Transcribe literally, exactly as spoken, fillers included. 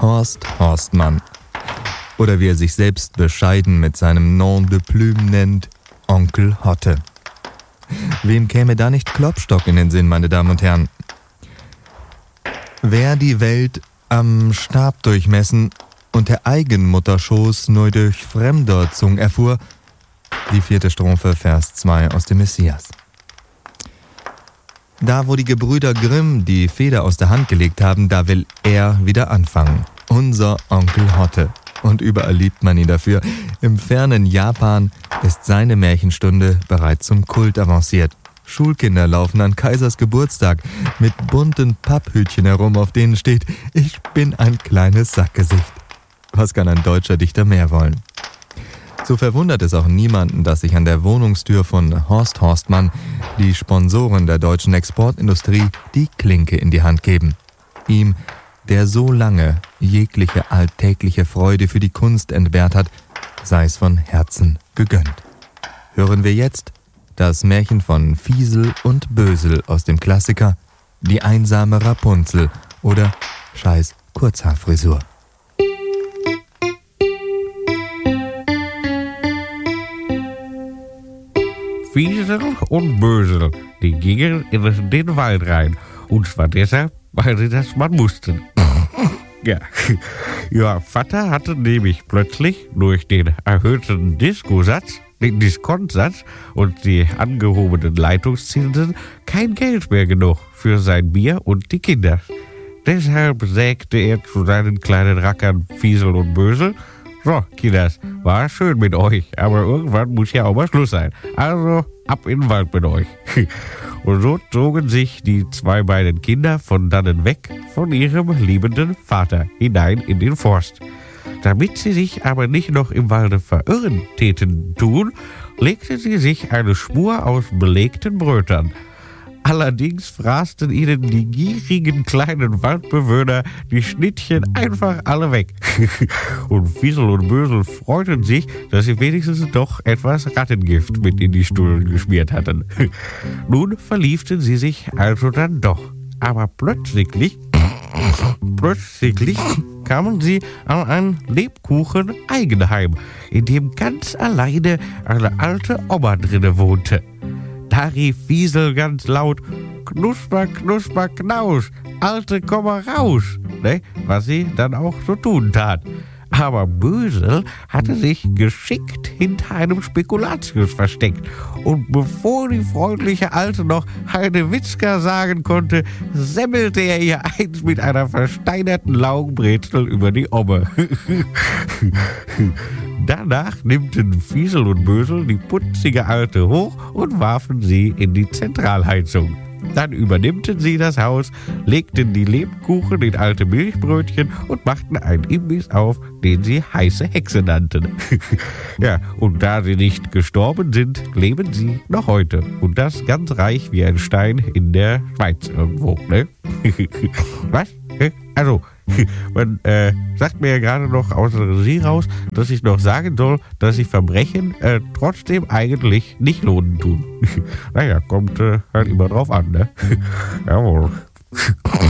Horst Horstmann. Oder wie er sich selbst bescheiden mit seinem Nom de Plume nennt, Onkel Hotte. Wem käme da nicht Klopstock in den Sinn, meine Damen und Herren? Wer die Welt am Stab durchmessen und der Eigenmutterschoß nur durch fremder Zung erfuhr, die vierte Strophe, Vers zwei aus dem Messias. Da, wo die Gebrüder Grimm die Feder aus der Hand gelegt haben, da will er wieder anfangen. Unser Onkel Hotte. Und überall liebt man ihn dafür. Im fernen Japan ist seine Märchenstunde bereits zum Kult avanciert. Schulkinder laufen an Kaisers Geburtstag mit bunten Papphütchen herum, auf denen steht: Ich bin ein kleines Sackgesicht. Was kann ein deutscher Dichter mehr wollen? So verwundert es auch niemanden, dass sich an der Wohnungstür von Horst Horstmann die Sponsoren der deutschen Exportindustrie die Klinke in die Hand geben. Ihm, der so lange jegliche alltägliche Freude für die Kunst entbehrt hat, sei es von Herzen gegönnt. Hören wir jetzt das Märchen von Fiesel und Bösel aus dem Klassiker Die einsame Rapunzel oder Scheiß Kurzhaarfrisur. Fiesel und Bösel, die gingen in den Wald rein. Und zwar deshalb, weil sie das mal mussten. Ja, ja, Vater hatte nämlich plötzlich durch den erhöhten Diskosatz, den Diskontsatz und die angehobenen Leitungszinsen kein Geld mehr genug für sein Bier und die Kinder. Deshalb sägte er zu seinen kleinen Rackern Fiesel und Bösel: So, Kinders, war schön mit euch, aber irgendwann muss ja auch mal Schluss sein. Also ab in den Wald mit euch. Und so zogen sich die zwei beiden Kinder von dannen weg von ihrem liebenden Vater hinein in den Forst. Damit sie sich aber nicht noch im Walde verirren täten tun, legten sie sich eine Spur aus belegten Brötern. Allerdings fraßen ihnen die gierigen kleinen Waldbewohner die Schnittchen einfach alle weg. Und Fiesel und Bösel freuten sich, dass sie wenigstens doch etwas Rattengift mit in die Stullen geschmiert hatten. Nun verliebten sie sich also dann doch. Aber plötzlich, plötzlich kamen sie an ein Lebkuchen-Eigenheim, in dem ganz alleine eine alte Oma drinne wohnte. Da rief Fiesel ganz laut: Knusper, knusper, knaus, Alte, komm mal raus, ne? Was sie dann auch so tun tat. Aber Bösel hatte sich geschickt hinter einem Spekulatius versteckt. Und bevor die freundliche Alte noch Heidewitzka sagen konnte, semmelte er ihr eins mit einer versteinerten Laugenbrezel über die Omme. Danach nimmten Fiesel und Bösel die putzige Alte hoch und warfen sie in die Zentralheizung. Dann übernimmten sie das Haus, legten die Lebkuchen in alte Milchbrötchen und machten einen Imbiss auf, den sie heiße Hexe nannten. Ja, und da sie nicht gestorben sind, leben sie noch heute. Und das ganz reich wie ein Stein in der Schweiz irgendwo, ne? Was? Also, man äh, sagt mir ja gerade noch aus der Regie raus, dass ich noch sagen soll, dass sich Verbrechen äh, trotzdem eigentlich nicht lohnen tun. Naja, kommt äh, halt immer drauf an, ne? Jawohl.